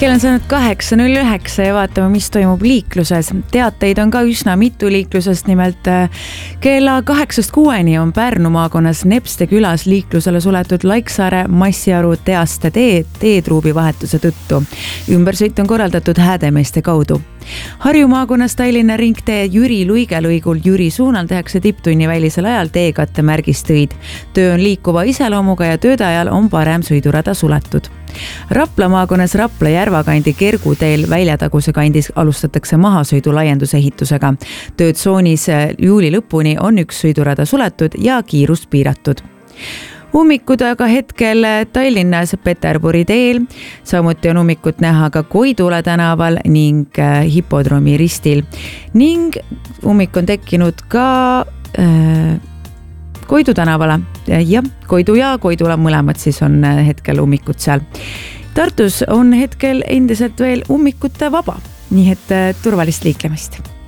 Kell on saanud 8.09 ja vaatame, mis toimub liikluses. Teateid on ka üsna mitu liiklusest, nimelt kella 8-6 on Pärnu maakonnas Nepste külas liiklusele suletud Laiksaare Massiaru Teaste teetruubi vahetuse tõttu. Ümbersõit on korraldatud Häädemeeste kaudu. Harju maakonnas Tallinna ringtee Jüri Luige lõigul Jüri suunal tehakse tipptunni välisel ajal teekatte märgistõid. Töö on liikuva iseloomuga ja tööde ajal on parem sõidurada suletud. Rapla maakonnas Rapla Järvakandi Kerguteel väljataguse kandis alustatakse mahasõidu laienduse ehitusega. Töötsoonis juuli lõpuni on üks sõidurada suletud ja kiirust piiratud. Ummikud aga hetkel Tallinnas Peterburi teel, samuti on ummikut näha ka Koidula tänaval ning Hipodroomi ristil ning ummik on tekkinud ka Koidu tänavale ja Koidu ja Koidula mõlemad siis on hetkel ummikud seal. Tartus on hetkel endiselt veel ummikute vaba, nii et turvalist liiklemist.